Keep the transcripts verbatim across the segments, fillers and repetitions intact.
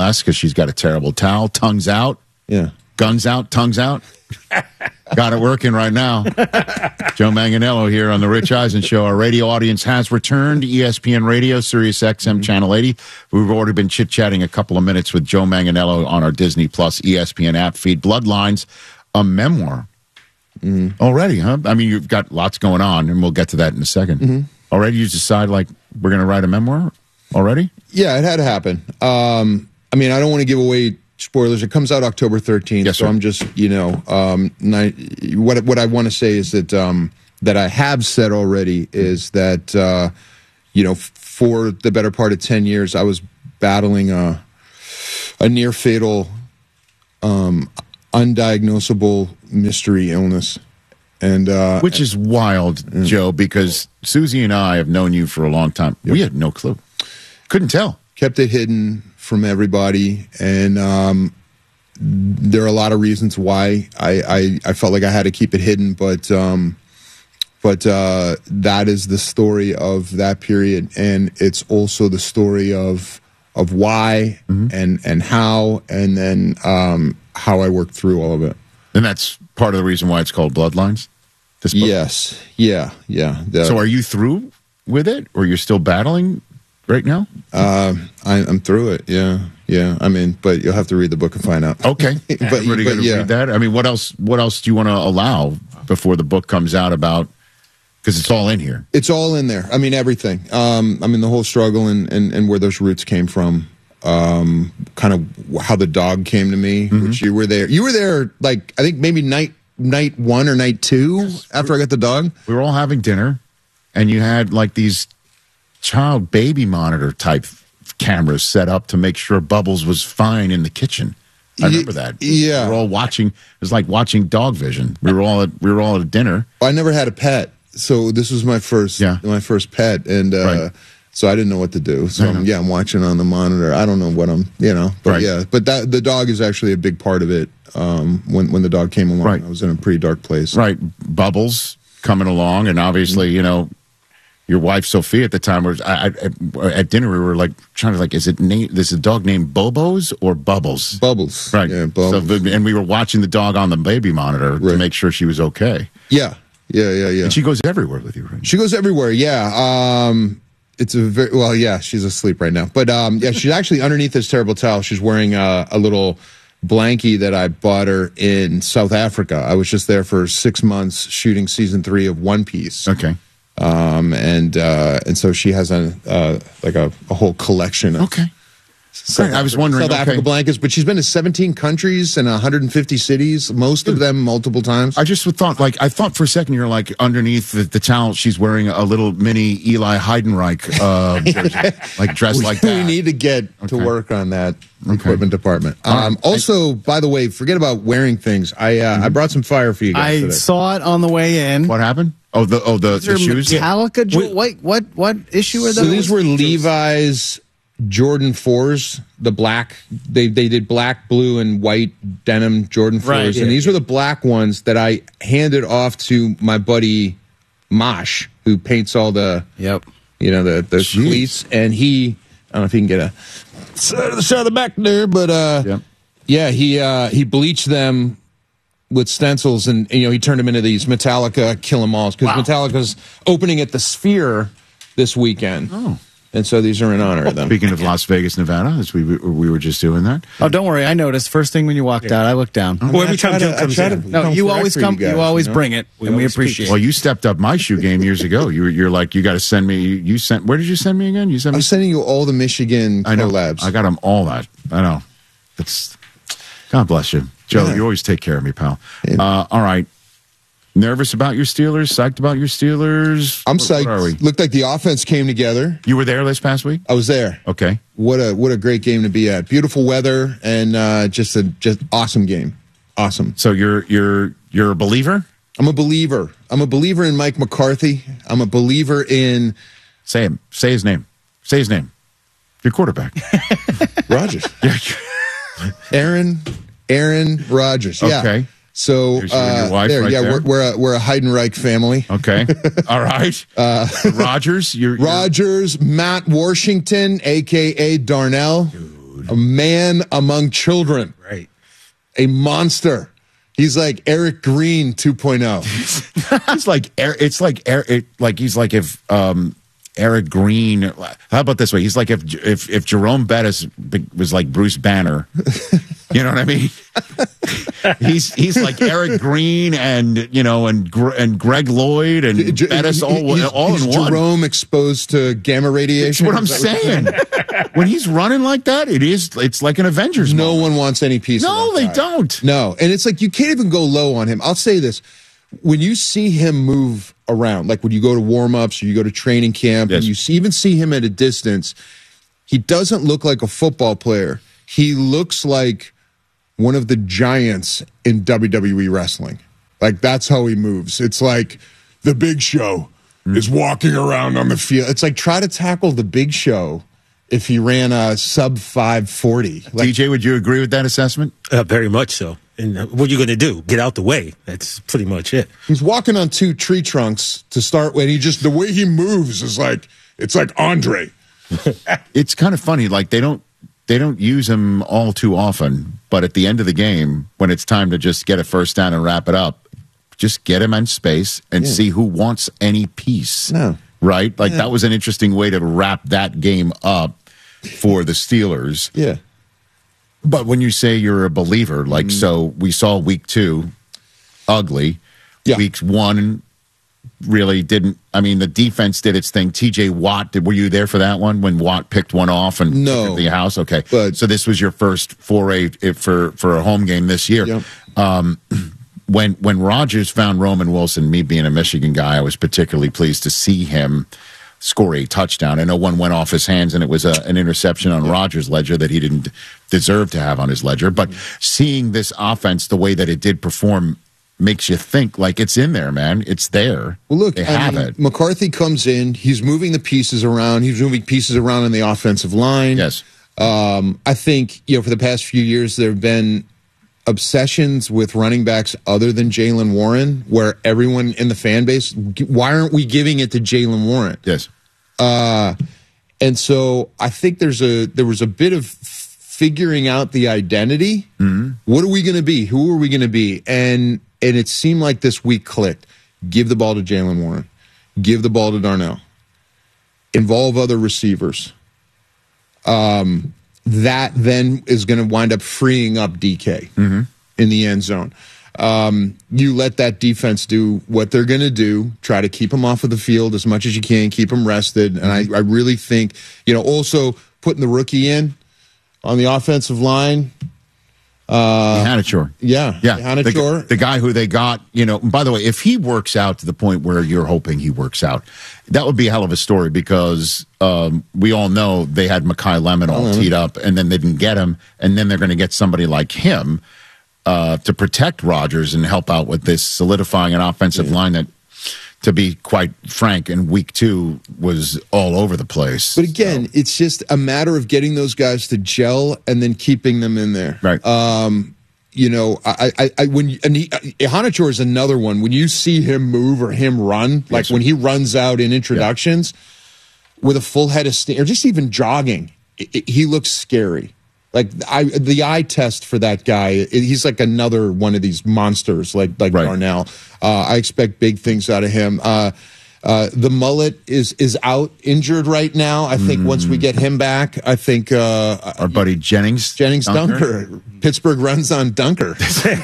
less because she's got a terrible towel. Tongues out. Yeah. Guns out, tongues out. Got it working right now. Joe Manganiello here on the Rich Eisen Show. Our radio audience has returned to E S P N Radio, Sirius X M Channel eighty. We've already been chit-chatting a couple of minutes with Joe Manganiello on our Disney Plus E S P N app feed. Bloodlines, a memoir. Mm-hmm. Already, huh? I mean, you've got lots going on, and we'll get to that in a second. Mm-hmm. Already you decide, like, we're going to write a memoir already? Yeah, it had to happen. Um, I mean, I don't want to give away spoilers. It comes out October thirteenth, yes, so sir. I'm just, you know, um, not, what what I want to say is that um, that I have said already is that, uh, you know, for the better part of ten years, I was battling a, a near fatal, um, undiagnosable mystery illness. And uh, Which is wild, yeah. Joe, because Susie and I have known you for a long time. Yep. We had no clue. Couldn't tell. Kept it hidden from everybody, and um, there are a lot of reasons why I, I, I felt like I had to keep it hidden, but um, but uh, that is the story of that period, and it's also the story of of why mm-hmm. and and how, and then um, how I worked through all of it. And that's part of the reason why it's called Bloodlines? This book? Yes. Yeah. Yeah. The, so are you through with it, or you're still battling right now? Uh, I, I'm through it. Yeah. Yeah. I mean, but you'll have to read the book and find out. Okay. but Everybody but gonna yeah. read that? I mean, what else What else do you want to allow before the book comes out about, because it's all in here. It's all in there. I mean, everything. Um, I mean, the whole struggle and, and, and where those roots came from. Um, kind of how the dog came to me, mm-hmm. which you were there. You were there, like, I think maybe night night one or night two yes. after I got the dog. We were all having dinner, and you had, like, these child baby monitor type cameras set up to make sure Bubbles was fine in the kitchen. I remember that. Yeah. We were all watching. It was like watching Dog Vision. We were all at, we were all at a dinner. I never had a pet, so this was my first yeah. my first pet, and uh, right. so I didn't know what to do. So I'm, yeah, I'm watching on the monitor. I don't know what I'm, you know, but right. yeah. But that the dog is actually a big part of it. Um, when when the dog came along, right. I was in a pretty dark place. Right, Bubbles coming along, and obviously, mm-hmm. you know, your wife Sophia at the time was I, I, at dinner. We were like trying to like, is it name? Is the dog named Bobos or Bubbles? Bubbles, right? Yeah, Bubbles. So, and we were watching the dog on the baby monitor right. to make sure she was okay. Yeah, yeah, yeah, yeah. And she goes everywhere with you, right? She goes everywhere. Yeah. Um, it's a very well. Yeah, she's asleep right now, but um, yeah, she's actually underneath this terrible towel. She's wearing a, a little blankie that I bought her in South Africa. I was just there for six months shooting season three of One Piece. Okay. Um, and, uh, and so she has a, uh, like a, a whole collection of okay. South I was wondering South okay. Africa blankets, but she's been to seventeen countries and one hundred fifty cities, most of them multiple times. I just thought, like, I thought for a second you're like underneath the, the towel, she's wearing a little mini Eli Heidenreich, uh, jersey, like dressed we, like that. We need to get okay. to work on that okay. equipment department. Um, right. also, I, by the way, forget about wearing things. I, uh, mm-hmm. I brought some fire for you guys I today. saw it on the way in. What happened? Oh, the oh the, the shoes. Metallica. Jo- what what what issue are those? So these were Levi's Jordan fours, the black. They they did black, blue, and white denim Jordan fours, right, yeah, and these yeah. were the black ones that I handed off to my buddy Mosh, who paints all the yep, you know the the cleats, and he I don't know if he can get a side of the side of the back there, but uh, yep. yeah, he uh, he bleached them with stencils, and you know he turned them into these Metallica Kill 'Em Alls because wow. Metallica's opening at the Sphere this weekend. Oh. And so these are in honor of them. Speaking of Las Vegas, Nevada, as we we were just doing that. Oh, don't worry, I noticed. First thing when you walked yeah. out, I looked down. I mean, well, every time Joe comes in, no, you always come. You, guys, you always you know? bring it, we and we appreciate. Well, you stepped up my shoe game years ago. You you're like, you got to send me. You, you sent. Where did you send me again? You sent me. I'm sending you all the Michigan I know, collabs. I got them all. That I know. That's God bless you, Joe. Yeah. You always take care of me, pal. Yeah. Uh, all right. Nervous about your Steelers? Psyched about your Steelers? I'm what, psyched. What are we? Looked like the offense came together. You were there this past week? I was there. Okay. What a what a great game to be at. Beautiful weather and uh, just a just awesome game. Awesome. So you're you're you're a believer? I'm a believer. I'm a believer in Mike McCarthy. I'm a believer in. Say him. Say his name. Say his name. Your quarterback. Rodgers. Aaron. Aaron Rodgers. Yeah. Okay. So uh, there, right yeah, there. we're we're a, we're a Heidenreich family. Okay, all right. Uh, Rodgers, you're, you're Rodgers, Matt Washington, aka Darnell. dude. A man among children. Right. A monster. He's like Eric Green two point oh. He's like it's like it, like he's like if um, Eric Green. How about this way? He's like if if if Jerome Bettis was like Bruce Banner. You know what I mean? he's he's like Eric Green and you know and and Greg Lloyd and J- Bettis all he's, all he's in one. Jerome exposed to gamma radiation. That's what I'm saying. When he's running like that, it is it's like an Avengers. No moment. one wants any piece. No, of that they guy. don't. No, and it's like you can't even go low on him. I'll say this: when you see him move around, like when you go to warm ups or you go to training camp, yes. and you see, even see him at a distance, he doesn't look like a football player. He looks like one of the giants in W W E wrestling. Like, that's how he moves. It's like the Big Show mm. is walking around on the field. It's like, try to tackle the Big Show if he ran a sub five forty. Like, D J, would you agree with that assessment? Uh, very much so. And uh, what are you going to do? Get out the way. That's pretty much it. He's walking on two tree trunks to start with. He just, the way he moves is like, it's like Andre. It's kind of funny. Like, they don't, They don't use him all too often, but at the end of the game, when it's time to just get a first down and wrap it up, just get him in space and yeah. see who wants any piece. No. Right? Like, yeah. that was an interesting way to wrap that game up for the Steelers. Yeah. But when you say you're a believer, like, mm. so we saw week two, ugly. Yeah. Week one, really didn't. I mean, the defense did its thing. T J Watt, did, were you there for that one when Watt picked one off and no. took it to the house? Okay, but, so this was your first foray for for a home game this year. Yep. Um, when when Rodgers found Roman Wilson, me being a Michigan guy, I was particularly pleased to see him score a touchdown. I know one went off his hands, and it was a, an interception on yeah. Rodgers' ledger that he didn't deserve to have on his ledger. But mm-hmm. seeing this offense the way that it did perform makes you think like it's in there, man. It's there. Well, look, they I have mean, it. McCarthy comes in. He's moving the pieces around. He's moving pieces around in the offensive line. Yes. Um, I think, you know, for the past few years, there have been obsessions with running backs other than Jaylen Warren, where everyone in the fan base, why aren't we giving it to Jaylen Warren? Yes. Uh, and so I think there's a there was a bit of figuring out the identity. Mm-hmm. What are we going to be? Who are we going to be? And and it seemed like this week clicked. Give the ball to Jaylen Warren. Give the ball to Darnell. Involve other receivers. Um, that then is going to wind up freeing up D K mm-hmm. in the end zone. Um, you let that defense do what they're going to do. Try to keep them off of the field as much as you can. Keep them rested. And I, I really think, you know, also putting the rookie in on the offensive line. Uh, Hanachor. Yeah. Yeah. Hanachor. The, the guy who they got, you know, by the way, if he works out to the point where you're hoping he works out, that would be a hell of a story because um, we all know they had Mekhi Lemon all mm-hmm. teed up and then they didn't get him. And then they're going to get somebody like him uh, to protect Rodgers and help out with this solidifying an offensive yeah. line that, to be quite frank, in week two was all over the place. But again, so. It's just a matter of getting those guys to gel and then keeping them in there. Right. Um, you know, I, I, I when you, and he, Hanachor is another one. When you see him move or him run, like yes, when he runs out in introductions yeah. with a full head of steam, or just even jogging, it, it, he looks scary. Like I, the eye test for that guy, he's like another one of these monsters, like like right. Darnell. Uh, I expect big things out of him. Uh, uh, the mullet is is out, injured right now. I think mm. once we get him back, I think uh, our buddy Jennings Jennings Dunker, Dunker. Pittsburgh runs on Dunker.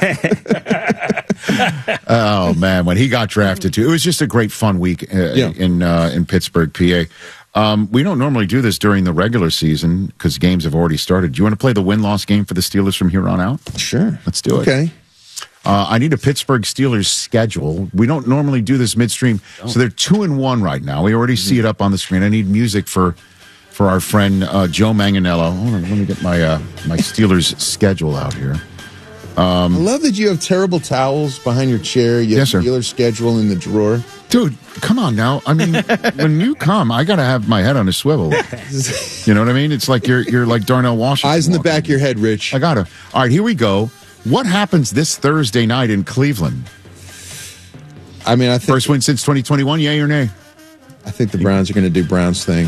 Oh man, when he got drafted too, it was just a great fun week uh, yeah. in uh, in Pittsburgh, P A. Um, we don't normally do this during the regular season because games have already started. Do you want to play the win-loss game for the Steelers from here on out? Sure. Let's do it. Okay. Uh, I need a Pittsburgh Steelers schedule. We don't normally do this midstream, oh. so they're two and one right now. We already mm-hmm. see it up on the screen. I need music for for our friend uh, Joe Manganiello. Hold on, let me get my uh, my Steelers schedule out here. Um, I love that you have terrible towels behind your chair. You have yes, Steelers schedule in the drawer. Dude, come on now. I mean, when you come, I got to have my head on a swivel. You know what I mean? It's like you're you're like Darnell Washington. Eyes in the back of your head, Rich. I got to. All right, here we go. What happens this Thursday night in Cleveland? I mean, I think first win since twenty twenty-one, yay or nay? I think the Browns are going to do Browns things.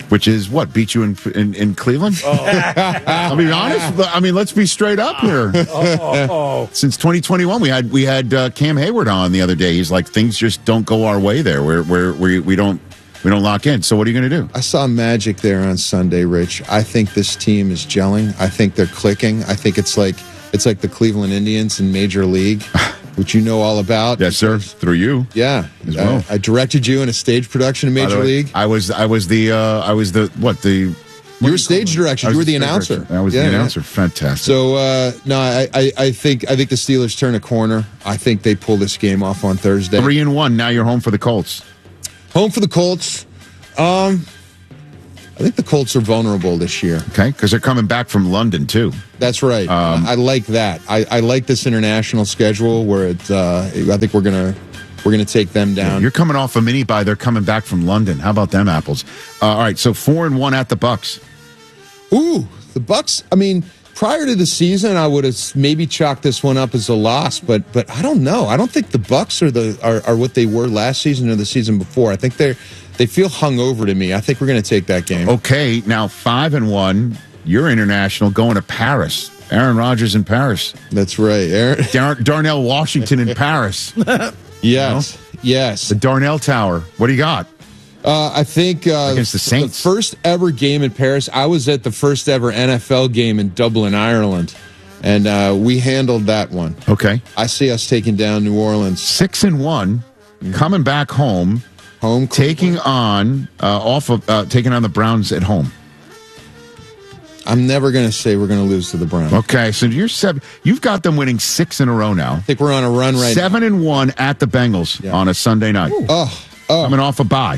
Which is what beat you in in, in Cleveland. Oh. I'll be honest. But, I mean, let's be straight up here. Oh, oh, oh. Since twenty twenty-one, we had we had uh, Cam Hayward on the other day. He's like, things just don't go our way there. We're, we're, we we don't we don't lock in. So what are you going to do? I saw magic there on Sunday, Rich. I think this team is gelling. I think they're clicking. I think it's like it's like the Cleveland Indians in Major League. Which you know all about. Yes, sir. Through you, yeah. As well. I, I directed you in a stage production in Major way, League. I was, I was the, uh, I was the what the. You were stage director. You were the announcer. Director. I was yeah, the announcer. Yeah. Fantastic. So uh, no, I, I, I think I think the Steelers turn a corner. I think they pull this game off on Thursday. Three and one. Now you're home for the Colts. Home for the Colts. Um, I think the Colts are vulnerable this year. Okay, because they're coming back from London too. That's right. Um, I, I like that. I, I like this international schedule where it's. Uh, I think we're gonna we're gonna take them down. You're coming off a mini bye. They're coming back from London. How about them apples? Uh, all right, so four and one at the Bucks. Ooh, the Bucks. I mean, prior to the season, I would have maybe chalked this one up as a loss, but but I don't know. I don't think the Bucks are the are, are what they were last season or the season before. I think they're. They feel hungover to me. I think we're going to take that game. Okay, now five and one. You're international, going to Paris. Aaron Rodgers in Paris. That's right. Aaron Dar- Darnell Washington in Paris. Yes, you know? Yes. The Darnell Tower. What do you got? Uh, I think uh, against the Saints. The first ever game in Paris. I was at the first ever N F L game in Dublin, Ireland, and uh, we handled that one. Okay. I see us taking down New Orleans. Six and one, mm-hmm. coming back home. Home taking on uh, off of uh, taking on the Browns at home. I'm never going to say we're going to lose to the Browns. Okay, so you're seven. You've got them winning six in a row now. I think we're on a run right seven now. and one at the Bengals yeah. on a Sunday night. Ooh. Oh, oh, coming off a bye.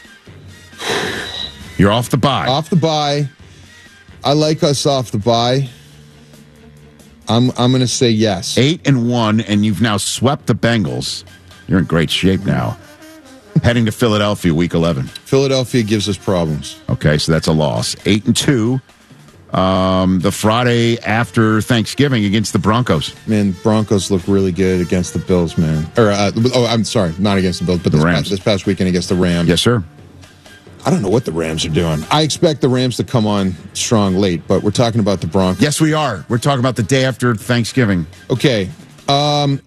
You're off the bye. Off the bye. I like us off the bye. I'm I'm going to say yes. Eight and one, and you've now swept the Bengals. You're in great shape now. Heading to Philadelphia, week eleven. Philadelphia gives us problems. Okay, so that's a loss. Eight and two. Um, the Friday after Thanksgiving against the Broncos. Man, Broncos look really good against the Bills, man. Or uh, oh, I'm sorry, not against the Bills, but the this, Rams. Past, this past weekend against the Rams. Yes, sir. I don't know what the Rams are doing. I expect the Rams to come on strong late, but we're talking about the Broncos. Yes, we are. We're talking about the day after Thanksgiving. Okay. Um,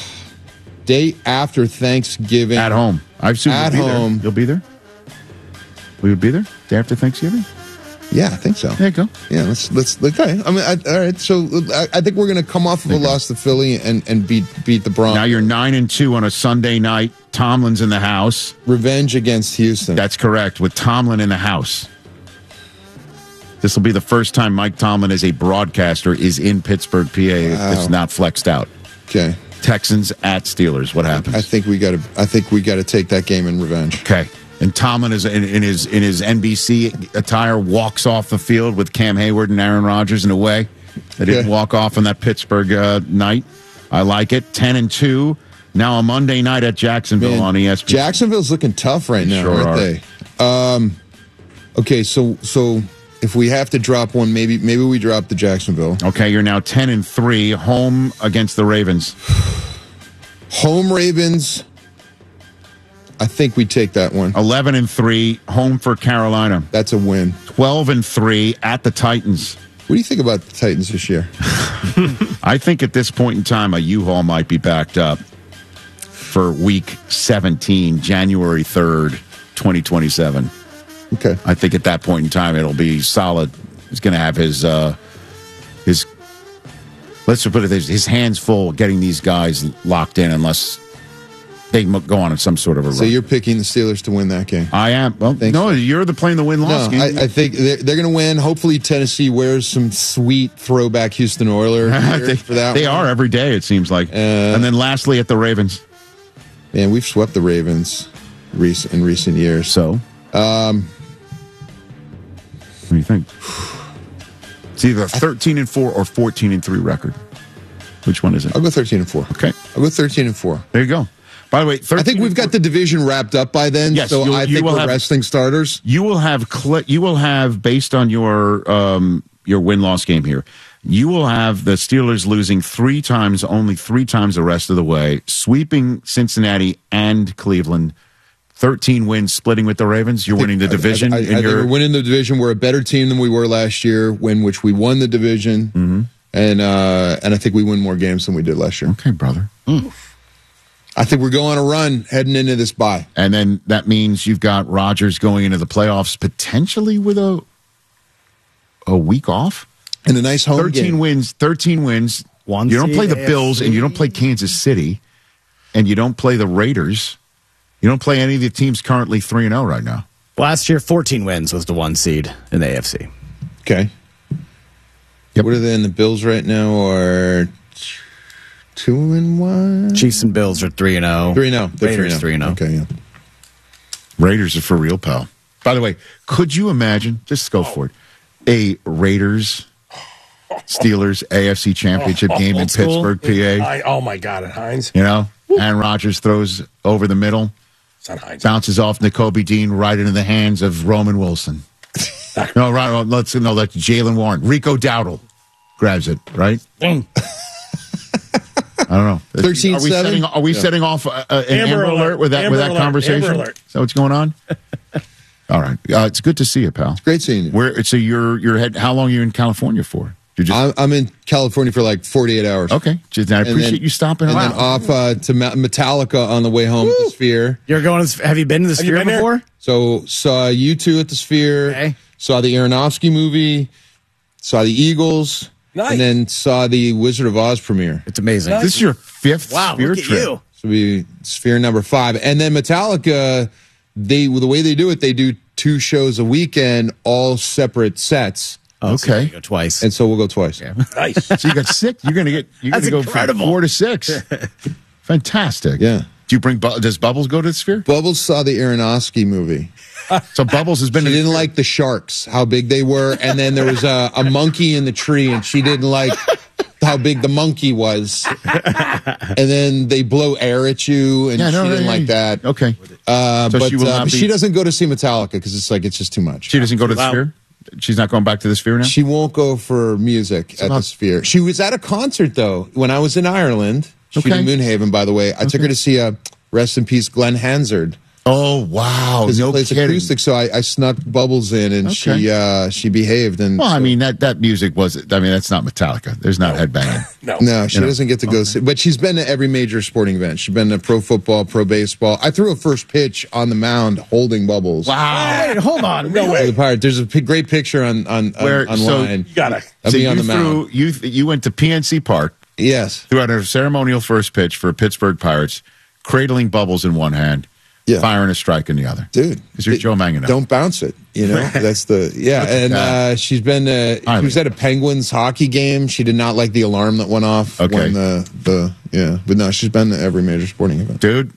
day after Thanksgiving. At home. I assume At you'll be home. There. You'll be there? Will you be there? Day after Thanksgiving? Yeah, I think so. There you go. Yeah, let's let's okay. I mean, I, all right. So I, I think we're going to come off of a loss to Philly and, and beat beat the Broncos. Now you're nine and two on a Sunday night. Tomlin's in the house. Revenge against Houston. That's correct. With Tomlin in the house. This will be the first time Mike Tomlin, as a broadcaster, is in Pittsburgh, P A. Wow. It's not flexed out. Okay. Texans at Steelers. What happens? I think we got to. I think we got to take that game in revenge. Okay. And Tomlin is in, in his in his N B C attire, walks off the field with Cam Hayward and Aaron Rodgers in a way. They didn't yeah. walk off on that Pittsburgh uh, night. I like it. Ten and two. Now a Monday night at Jacksonville Man, on E S P N. Jacksonville's looking tough right now, sure aren't are. they? Um, okay, so so if we have to drop one, maybe maybe we drop the Jacksonville. Okay, you're now ten and three, home against the Ravens. Home Ravens. I think we take that one. eleven and three, home for Carolina. That's a win. twelve and three at the Titans. What do you think about the Titans this year? I think at this point in time, a U-Haul might be backed up for week seventeen, January third, twenty twenty-seven. Okay. I think at that point in time, it'll be solid. He's going to have his, uh, his, let's just put it this, his hands full getting these guys locked in unless they go on in some sort of a run. So you're picking the Steelers to win that game? I am. Well, Thanks. no, you're the playing the win-loss no, game. I, I think they're, they're going to win. Hopefully Tennessee wears some sweet throwback Houston Oilers they, for that They one. are every day, it seems like. Uh, and then lastly, at the Ravens. Man, we've swept the Ravens in recent years. So? Um, what do you think? It's either thirteen and four or fourteen and three record. Which one is it? I'll go thirteen and four. Okay. I'll go thirteen and four. There you go. By the way, I think we've got the division wrapped up by then. Yes, so I think we're have, resting starters. You will have cl- you will have based on your um, your win-loss game here. You will have the Steelers losing three times, only three times the rest of the way, sweeping Cincinnati and Cleveland, thirteen wins splitting with the Ravens. You're winning the division. I, I, I in think your... we're winning the division. We're a better team than we were last year, when which we won the division. Mm-hmm. And uh, and I think we win more games than we did last year. Okay, brother. Mm. I think we're going on a run heading into this bye. And then that means you've got Rodgers going into the playoffs potentially with a a week off. And a nice home thirteen game. wins, thirteen wins. One you don't play the seed Bills A F C. and you don't play Kansas City and you don't play the Raiders. You don't play any of the teams currently three and oh right now. Last year, fourteen wins was the one seed in the A F C. Okay. Yep. What are they in the Bills right now? Are two and one? Chiefs and Bills are three and zero. Three and zero. They're Raiders three and zero. Okay, yeah. Raiders are for real, pal. By the way, could you imagine, just go for it, a Raiders Steelers A F C Championship game in Old school. Pittsburgh, P A? I, oh my God, at Heinz. You know, Aaron Rodgers throws over the middle, It's not Heinz. bounces off Nakobe Dean right into the hands of Roman Wilson. no, right, well, let's no, that's Jalen Warren. Rico Dowdle grabs it, right? I don't know. thirteen Are we seven? setting, are we Yeah. setting off uh, an Amber, Amber alert, alert. with that Amber with that alert. conversation? Amber alert. Is that what's going on? All right, uh, it's good to see you, pal. Great seeing you. Where? So you're you're head. How long are you in California for? You just I'm, I'm in California for like forty-eight hours. okay. Just, I And appreciate then- you stopping. And around. then off uh, to Ma- Metallica on the way home to the Sphere. You're going. To, have you been to the you Sphere been there? before? So saw U two at the Sphere. Okay. Saw the Aronofsky movie. Saw the Eagles. Nice. And then saw the Wizard of Oz premiere. It's amazing. This is your fifth Wow, Sphere look at trip. you. So we Sphere number five, and then Metallica. They the way they do it, they do two shows a weekend, all separate sets, Oh, so Okay. you go twice. and so we'll go twice. Nice. So you got six. You're gonna get. You're That's gonna go incredible. from four to six. Fantastic. Yeah. Do you bring? Bu- Does Bubbles go to the Sphere? Bubbles saw the Aronofsky movie. So Bubbles has been. She to the didn't Sphere. like the sharks, how big they were, and then there was a, a monkey in the tree, and she didn't like how big the monkey was. And then they blow air at you, and Yeah, no, she no, didn't yeah, like yeah. that. Okay. Uh, So but she will uh, not but be- she doesn't go to see Metallica because it's like it's just too much. She doesn't go to the Wow. Sphere. She's not going back to the Sphere now. She won't go for music at the about- Sphere. She was at a concert though when I was in Ireland. She Okay. in Moonhaven, by the way. I took her to see a rest in peace Glenn Hansard. Oh wow! Because No he plays kidding. acoustic, so I, I snuck Bubbles in, and Okay. she uh, she behaved. And Well, I so- mean that that music was. I mean that's not Metallica. There's not headbanging. No. no, she you know. doesn't get to go. See, but she's been to every major sporting event. She's been to pro football, pro baseball. I threw a first pitch on the mound holding Bubbles. Wow. Wait, hold on. No For way. the Pirates. There's a p- great picture on on, on Where- so- online. You gotta. of So me you on the mound. threw you you went to P N C Park, Yes. threw out a ceremonial first pitch for Pittsburgh Pirates, cradling Bubbles in one hand, Yeah. firing a strike in the other. Dude, Because you're it- Joe Manganiello. Don't bounce it. You know, that's the yeah. Look at And that. uh, she's been. Uh, she Highly. was at a Penguins hockey game. She did not like the alarm that went off. Okay. When the the yeah, but no, she's been to every major sporting event. Dude.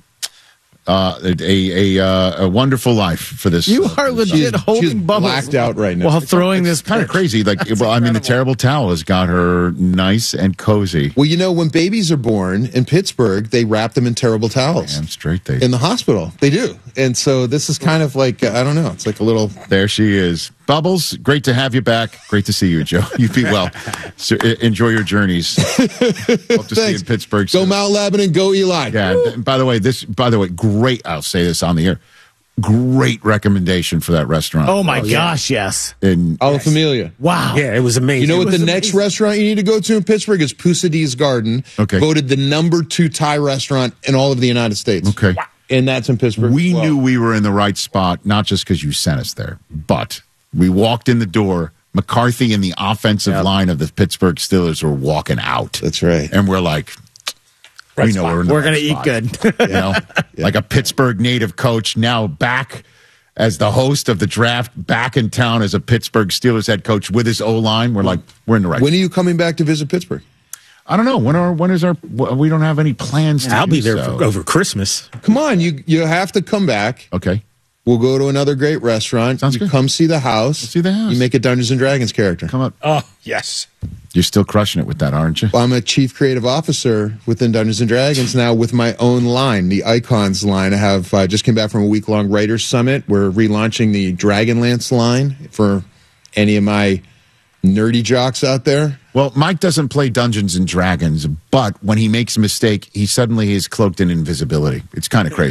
Uh, a a uh, a wonderful life for this. You uh, are for this- legit She's holding Bubbles blacked out right now. while throwing this kind of pitch. crazy. Like, well, I mean, the terrible towel has got her nice and cozy. Well, you know, when babies are born in Pittsburgh, they wrap them in terrible towels Damn straight they. in the hospital. They do, and so this is kind of like uh, I don't know. It's like a little. There she is. Bubbles, great to have you back. Great to see you, Joe. You be well. So, e- enjoy your journeys. Hope to see you in Thanks. Pittsburgh Go soon. Mount Lebanon, go Eli. Yeah. th- By the way, this. By the way, great. I'll say this on the air. Great recommendation for that restaurant. Oh my gosh, yes. In, Alla Familia. Wow. Yeah, it was amazing. You know It what was the next amazing. restaurant you need to go to in Pittsburgh is Pusadi's Garden. Okay. Voted the number two Thai restaurant in all of the United States. okay. And that's in Pittsburgh. We as well. knew we were in the right spot, not just because you sent us there, but we walked in the door. McCarthy and the offensive line of the Pittsburgh Steelers were walking out. That's right. And we're like, Right we know spot. we're in the We're right going to eat spot. good. You know, like a Pittsburgh native coach now back as the host of the draft, back in town as a Pittsburgh Steelers head coach with his O line. We're like, we're in the right. When are you coming back to visit Pittsburgh? I don't know. When are when is our? We don't have any plans. to I'll do be there so. for, over Christmas. Come on, you you have to come back. Okay. We'll go to another great restaurant. Sounds you good. come see the house. see the house. You make a Dungeons and Dragons character. Come up. Oh, yes. You're still crushing it with that, aren't you? Well, I'm a chief creative officer within Dungeons and Dragons now with my own line, the Icons line. I have uh, just came back from a week long writers summit. We're relaunching the Dragonlance line for any of my nerdy jocks out there. Well, Mike doesn't play Dungeons and Dragons, but when he makes a mistake, he suddenly is cloaked in invisibility. It's kind of crazy.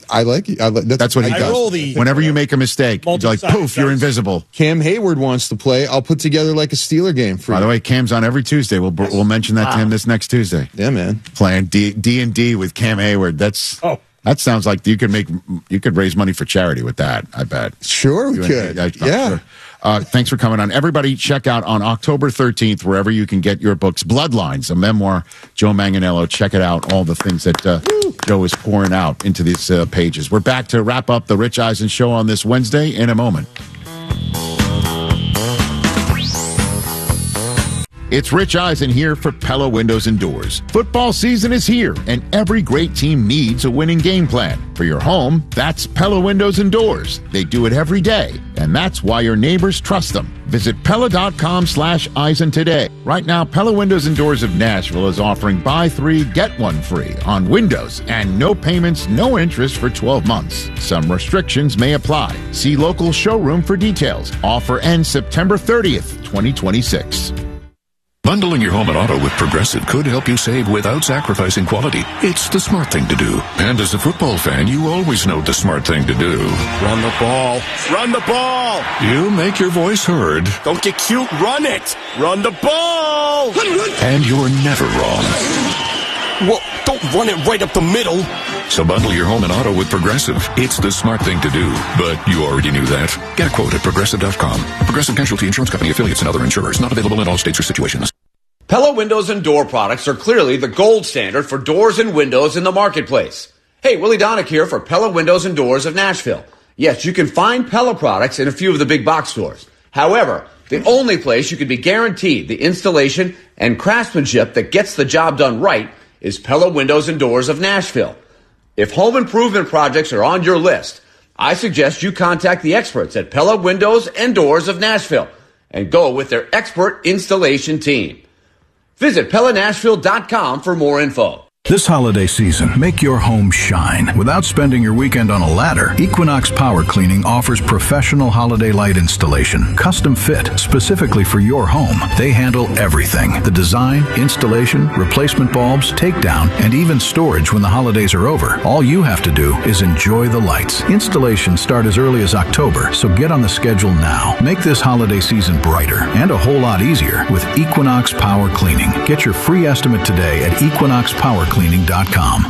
I like it. I like, that's, That's what he I does. roll the- Whenever you make a mistake, you're like, Multi-sided poof, you're dice. invisible. Cam Hayward wants to play. I'll put together like a Steeler game for By you. the way, Cam's on every Tuesday. We'll we'll mention that to him this next Tuesday. Yeah, man. Playing D D and D with Cam Hayward. That's Oh. that sounds like you could make you could raise money for charity with that. I bet. Sure, we You could. and- I'm yeah. sure. Uh, thanks for coming on. Everybody, check out on October thirteenth, wherever you can get your books, Bloodlines, a memoir, Joe Manganiello. Check it out, all the things that uh, Joe is pouring out into these uh, pages. We're back to wrap up the Rich Eisen Show on this Wednesday in a moment. It's Rich Eisen here for Pella Windows and Doors. Football season is here, and every great team needs a winning game plan. For your home, that's Pella Windows and Doors. They do it every day, and that's why your neighbors trust them. Visit Pella.com slash Eisen today. Right now, Pella Windows and Doors of Nashville is offering buy three, get one free on windows and no payments, no interest for twelve months. Some restrictions may apply. See local showroom for details. Offer ends September thirtieth, twenty twenty-six. Bundling your home and auto with Progressive could help you save without sacrificing quality. It's the smart thing to do. And as a football fan, you always know the smart thing to do. Run the ball. Run the ball. You make your voice heard. Don't get cute. Run it. Run the ball. And you're never wrong. Well, don't run it right up the middle. So bundle your home and auto with Progressive. It's the smart thing to do. But you already knew that. Get a quote at Progressive dot com. Progressive Casualty Insurance Company, affiliates, and other insurers. Not available in all states or situations. Pella windows and door products are clearly the gold standard for doors and windows in the marketplace. Hey, Willie Donick here for Pella Windows and Doors of Nashville. Yes, you can find Pella products in a few of the big box stores. However, the only place you can be guaranteed the installation and craftsmanship that gets the job done right is Pella Windows and Doors of Nashville. If home improvement projects are on your list, I suggest you contact the experts at Pella Windows and Doors of Nashville and go with their expert installation team. Visit Pella Nashville dot com for more info. This holiday season, make your home shine without spending your weekend on a ladder. Equinox Power Cleaning offers professional holiday light installation, custom fit specifically for your home. They handle everything: the design, installation, replacement bulbs, takedown, and even storage when the holidays are over. All you have to do is enjoy the lights. Installations start as early as October, so get on the schedule now. Make this holiday season brighter and a whole lot easier with Equinox Power Cleaning. Get your free estimate today at equinox power cleaning dot com.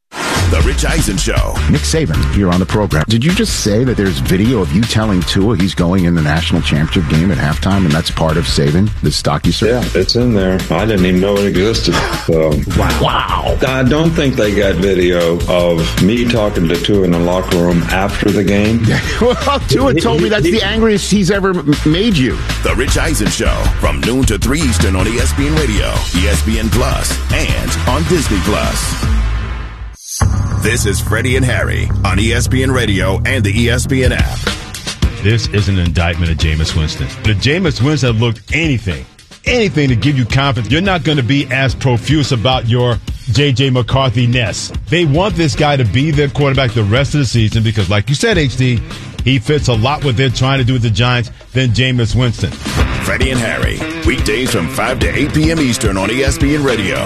The Rich Eisen Show. Nick Saban here on the program. Did you just say that there's video of you telling Tua he's going in the national championship game at halftime, and that's part of Saban, the stock you serve? Yeah, it's in there. I didn't even know it existed. So. Wow. Wow. I don't think they got video of me talking to Tua in the locker room after the game. Well, Tua told me that's the angriest he's ever m- made you. The Rich Eisen Show from noon to three Eastern on E S P N Radio, E S P N Plus, and on Disney Plus. This is Freddie and Harry on E S P N Radio and the E S P N app. This is an indictment of Jameis Winston. If Jameis Winston looked anything, anything to give you confidence, you're not going to be as profuse about your J J McCarthy-ness. They want this guy to be their quarterback the rest of the season because, like you said, H D, he fits a lot what they're trying to do with the Giants than Jameis Winston. Freddie and Harry, weekdays from five to eight p.m. Eastern on E S P N Radio.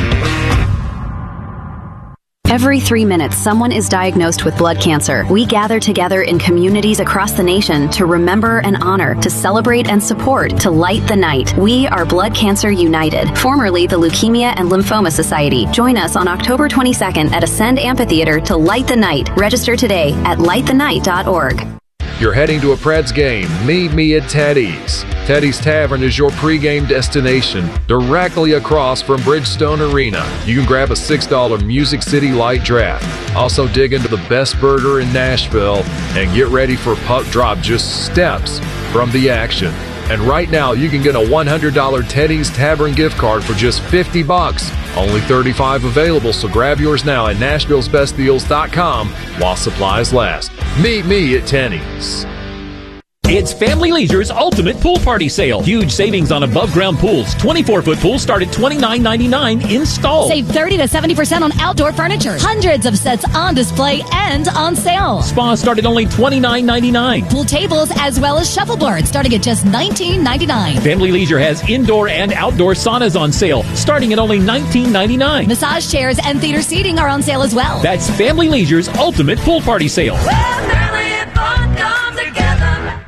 Every three minutes, someone is diagnosed with blood cancer. We gather together in communities across the nation to remember and honor, to celebrate and support, to light the night. We are Blood Cancer United, formerly the Leukemia and Lymphoma Society. Join us on October twenty-second at Ascend Amphitheater to light the night. Register today at light the night dot org. You're heading to a Preds game. Meet me at Teddy's. Teddy's Tavern is your pregame destination, directly across from Bridgestone Arena. You can grab a six dollar Music City Light Draft. Also dig into the best burger in Nashville and get ready for puck drop just steps from the action. And right now, you can get a one hundred dollar Teddy's Tavern gift card for just fifty bucks. Only thirty-five available, so grab yours now at Nashville's Best Deals dot com while supplies last. Meet me at Teddy's. It's Family Leisure's ultimate pool party sale. Huge savings on above-ground pools. twenty-four foot pools start at twenty-nine ninety-nine installed. Save thirty to seventy percent on outdoor furniture. Hundreds of sets on display and on sale. Spas start at only twenty-nine ninety-nine. Pool tables as well as shuffleboards starting at just nineteen ninety-nine. Family Leisure has indoor and outdoor saunas on sale starting at only nineteen ninety-nine. Massage chairs and theater seating are on sale as well. That's Family Leisure's ultimate pool party sale. Well, family and fun come together.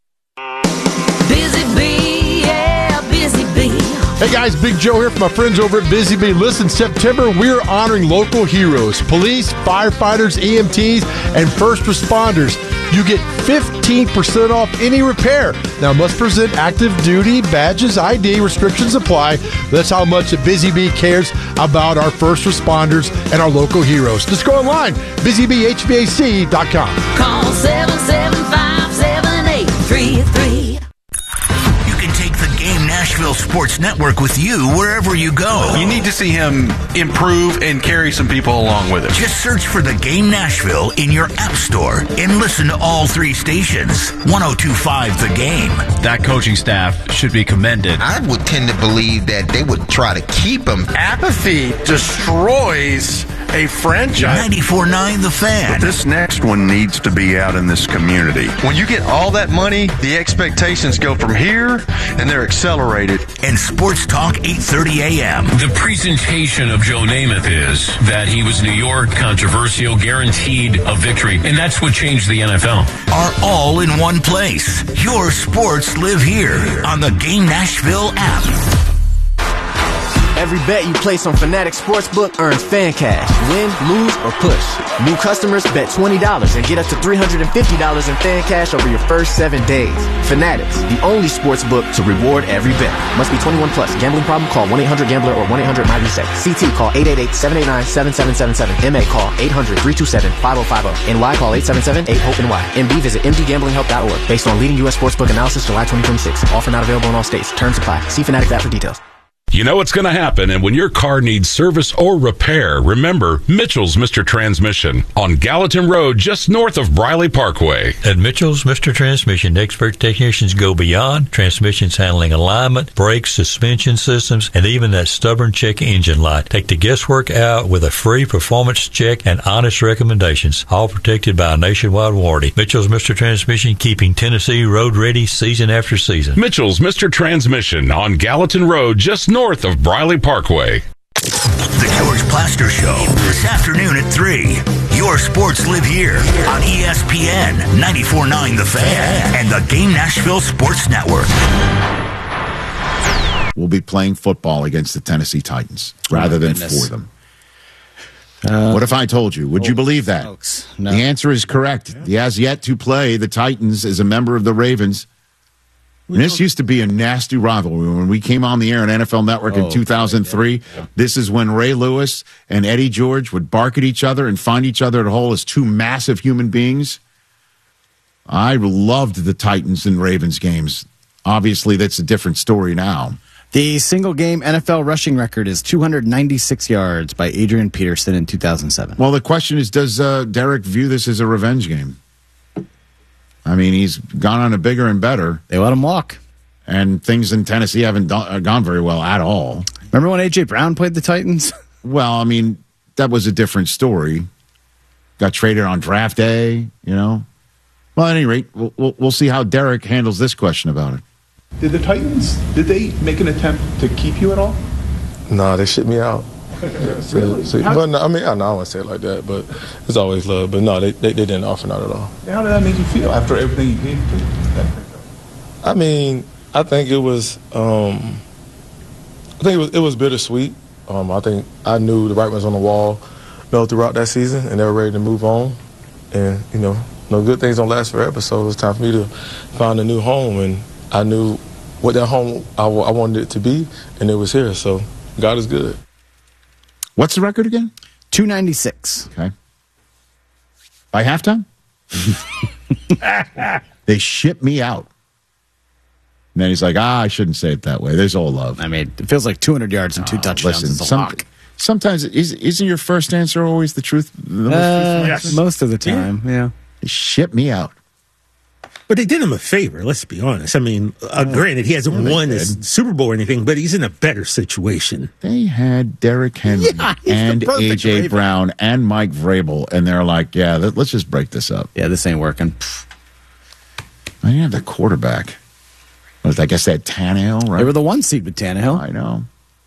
Busy Bee, yeah, Busy Bee. Hey guys, Big Joe here from my friends over at Busy Bee. Listen, September, we're honoring local heroes, police, firefighters, E M Ts, and first responders. You get fifteen percent off any repair. Now, must present active duty badges, I D, restrictions apply. That's how much Busy Bee cares about our first responders and our local heroes. Just go online, busy bee h v a c dot com. Call seven seven five, seven eight three three. You can take the Game Nashville Sports Network with you wherever you go. You need to see him improve and carry some people along with him. Just search for the Game Nashville in your app store and listen to all three stations. one oh two point five The Game. That coaching staff should be commended. I would tend to believe that they would try to keep him. Apathy destroys a franchise. ninety-four point nine The Fan. But this next one needs to be out in this community. When you get all that money, the expectations go from here, and they're accelerated. And Sports Talk eight thirty a.m. The presentation of Joe Namath is that he was New York, controversial, guaranteed a victory, and that's what changed the N F L. Are all in one place. Your sports live here on the Game Nashville app. Every bet you place on Fanatics Sportsbook earns fan cash. Win, lose, or push. New customers bet twenty dollars and get up to three hundred fifty dollars in fan cash over your first seven days. Fanatics, the only sportsbook to reward every bet. Must be twenty-one plus. Gambling problem? Call one eight hundred gambler or one eight hundred my reset. C T call eight eight eight, seven eight nine, seven seven seven seven. M A call eight hundred, three two seven, five oh five oh. N Y call eight seven seven, eight hope N Y. M B visit m d gambling help dot org. Based on leading U S sportsbook analysis July twenty twenty-six. Offer not available in all states. Terms apply. See Fanatics app for details. You know what's going to happen, and when your car needs service or repair, remember Mitchell's Mister Transmission on Gallatin Road, just north of Briley Parkway. At Mitchell's Mister Transmission, expert technicians go beyond transmissions handling alignment, brakes, suspension systems, and even that stubborn check engine light. Take the guesswork out with a free performance check and honest recommendations, all protected by a nationwide warranty. Mitchell's Mister Transmission, keeping Tennessee road ready season after season. Mitchell's Mister Transmission on Gallatin Road, just north north of Briley Parkway. The George Plaster Show, this afternoon at three. Your sports live here on E S P N, ninety-four point nine The Fan, and the Game Nashville Sports Network. We'll be playing football against the Tennessee Titans rather than goodness. for them. Uh, what if I told you? Would you believe that? No. The answer is correct. He has yet to play the Titans as a member of the Ravens. And this used to be a nasty rivalry. When we came on the air on N F L Network Oh, in two thousand three, yeah, yeah. this is when Ray Lewis and Eddie George would bark at each other and find each other at a hole as two massive human beings. I loved the Titans and Ravens games. Obviously, that's a different story now. The single-game N F L rushing record is two hundred ninety-six yards by Adrian Peterson in two thousand seven. Well, the question is, does uh, Derek view this as a revenge game? I mean, he's gone on a bigger and better. They let him walk. And things in Tennessee haven't done, gone very well at all. Remember when A J. Brown played the Titans? Well, I mean, that was a different story. Got traded on draft day, you know. Well, at any rate, we'll, we'll, we'll see how Derek handles this question about it. Did the Titans, did they make an attempt to keep you at all? No, they shipped me out. Really? So, but no, I mean, I know I wouldn't say it like that, but it's always love. But no, they, they, they didn't offer, not at all. How did that make you feel after everything you gave to them? I mean, I think it was, um, I think it was, it was bittersweet. Um, I think I knew the writing was on the wall, you know, throughout that season, and they were ready to move on. And, you know, no good things don't last forever, so it was time for me to find a new home. And I knew what that home I, I wanted it to be, and it was here. So God is good. What's the record again? two ninety-six. Okay. By halftime? They shipped me out. And then he's like, ah, I shouldn't say it that way. There's all love. I mean, it feels like two hundred yards and two oh, touchdowns. Listen, is a some, lock. sometimes, is, isn't your first answer always the truth? The most Uh, truthful answer? Most of the time, yeah. They shipped me out. But they did him a favor, let's be honest. I mean, uh, granted, he hasn't yeah, won a Super Bowl or anything, but he's in a better situation. They had Derrick Henry Yeah, and perfect A J. Raven. Brown and Mike Vrabel, and they're like, yeah, let- let's just break this up. Yeah, this ain't working. I didn't have the quarterback. Was I guess that Tannehill, right? They were the one seed with Tannehill. I know.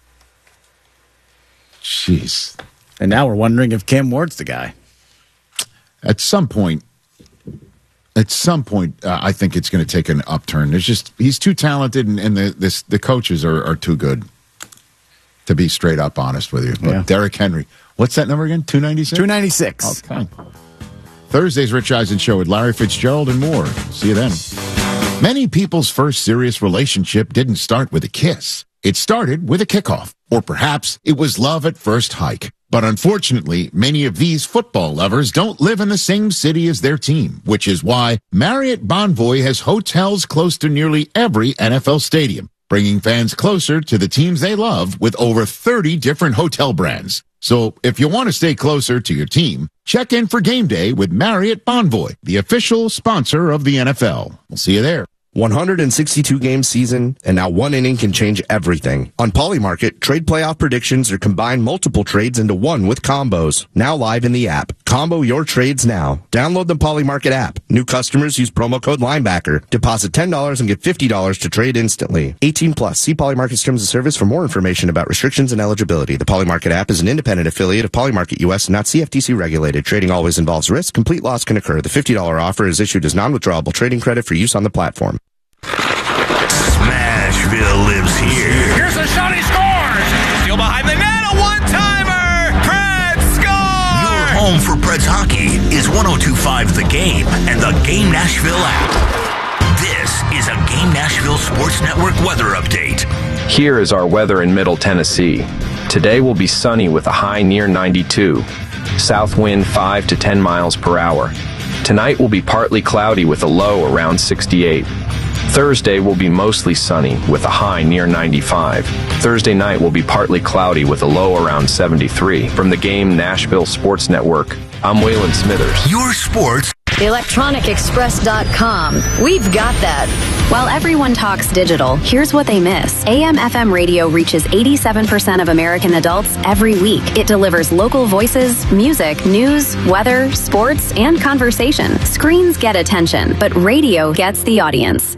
Jeez. And now we're wondering if Cam Ward's the guy. At some point, at some point, uh, I think it's going to take an upturn. There's just he's too talented, and, and the this, the coaches are, are too good. To be straight up honest with you, but Yeah. Derrick Henry, what's that number again? Two ninety six. two ninety-six. Okay. Thursday's Rich Eisen Show with Larry Fitzgerald and more. See you then. Many people's first serious relationship didn't start with a kiss. It started with a kickoff, or perhaps it was love at first hike. But unfortunately, many of these football lovers don't live in the same city as their team, which is why Marriott Bonvoy has hotels close to nearly every N F L stadium, bringing fans closer to the teams they love with over thirty different hotel brands. So if you want to stay closer to your team, check in for game day with Marriott Bonvoy, the official sponsor of the N F L. We'll see you there. one hundred sixty-two game season, and now one inning can change everything. On Polymarket, trade playoff predictions are combined multiple trades into one with combos. Now live in the app. Combo your trades now. Download the Polymarket app. New customers use promo code linebacker. Deposit ten dollars and get fifty dollars to trade instantly. eighteen plus. See Polymarket's terms of service for more information about restrictions and eligibility. The Polymarket app is an independent affiliate of Polymarket U S and not C F T C regulated. Trading always involves risk. Complete loss can occur. The fifty dollars offer is issued as non-withdrawable trading credit for use on the platform. Smashville lives here. Here's a shot, he scores! Still behind the net, a one-timer! Preds score! Your home for Preds hockey is one oh two point five The Game and the Game Nashville app. This is a Game Nashville Sports Network weather update. Here is our weather in Middle Tennessee. Today will be sunny with a high near ninety-two. South wind five to ten miles per hour. Tonight will be partly cloudy with a low around sixty-eight. Thursday will be mostly sunny with a high near ninety-five. Thursday night will be partly cloudy with a low around seventy-three. From the Game Nashville Sports Network, I'm Waylon Smithers. Your sports. electronic express dot com. We've got that. While everyone talks digital, here's what they miss. A M F M radio reaches eighty-seven percent of American adults every week. It delivers local voices, music, news, weather, sports, and conversation. Screens get attention, but radio gets the audience.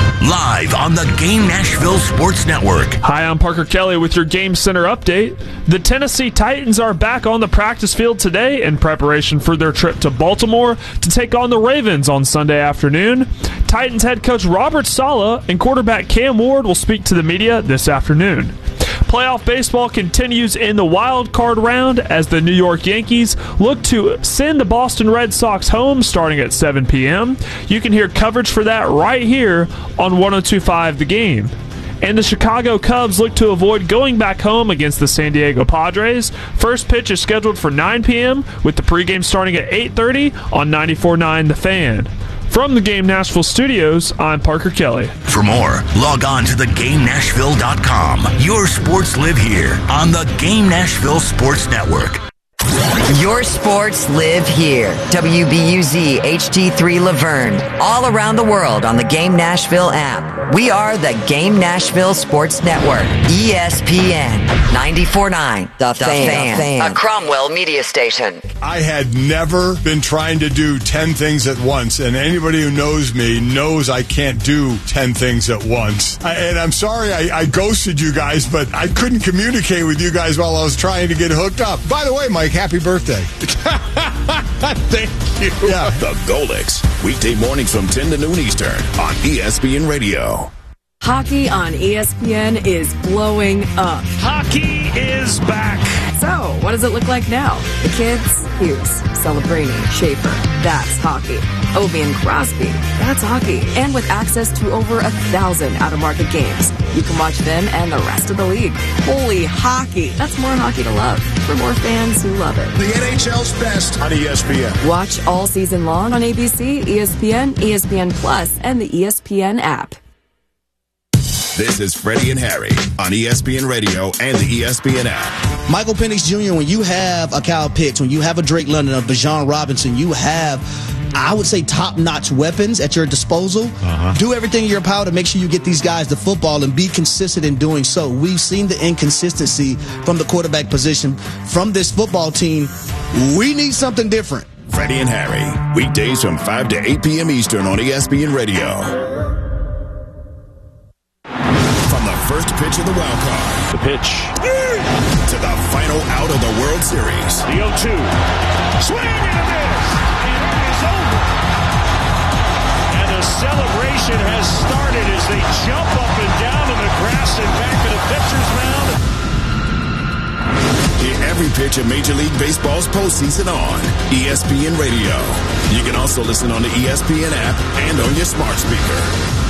Live on the Game Nashville Sports Network. Hi, I'm Parker Kelly with your Game Center update. The Tennessee Titans are back on the practice field today in preparation for their trip to Baltimore to take on the Ravens on Sunday afternoon. Titans head coach Robert Saleh and quarterback Cam Ward will speak to the media this afternoon. Playoff baseball continues in the wild card round as the New York Yankees look to send the Boston Red Sox home starting at seven p.m. You can hear coverage for that right here on one oh two point five The Game. And the Chicago Cubs look to avoid going back home against the San Diego Padres. First pitch is scheduled for nine p.m. with the pregame starting at eight thirty on ninety-four point nine The Fan. From the Game Nashville studios, I'm Parker Kelly. For more, log on to the game nashville dot com. Your sports live here on the Game Nashville Sports Network. Your sports live here. W B U Z H D three Laverne. All around the world on the Game Nashville app. We are the Game Nashville Sports Network. E S P N ninety-four point nine The, the Fan. Fan. A Cromwell media station. I had never been trying to do ten things at once, and anybody who knows me knows I can't do ten things at once. I, and I'm sorry I, I ghosted you guys, but I couldn't communicate with you guys while I was trying to get hooked up. By the way, Mike, happy birthday. Thank you. Yeah. The Golix, weekday mornings from ten to noon Eastern on E S P N Radio. Hockey on E S P N is blowing up. Hockey is back. So, what does it look like now? The kids? Hughes, Celebrini, Schaefer. That's hockey. Ovi and Crosby. That's hockey. And with access to over a thousand out-of-market games, you can watch them and the rest of the league. Holy hockey. That's more hockey to love for more fans who love it. The N H L's best on E S P N. Watch all season long on A B C, E S P N, E S P N Plus, and the E S P N app. This is Freddie and Harry on E S P N Radio and the E S P N app. Michael Penix Junior, when you have a Kyle Pitts, when you have a Drake London, a Bijan Robinson, you have I would say, top-notch weapons at your disposal. Uh-huh. Do everything in your power to make sure you get these guys the football and be consistent in doing so. We've seen the inconsistency from the quarterback position from this football team. We need something different. Freddie and Harry, weekdays from five to eight p.m. Eastern on E S P N Radio. From the first pitch of the wild card. The pitch. To the final out of the World Series. The oh two. Swing and a miss. And it is over. And the celebration has started as they jump up and down on the grass and back to the pitcher's mound. Hear every pitch of Major League Baseball's postseason on E S P N Radio. You can also listen on the E S P N app and on your smart speaker.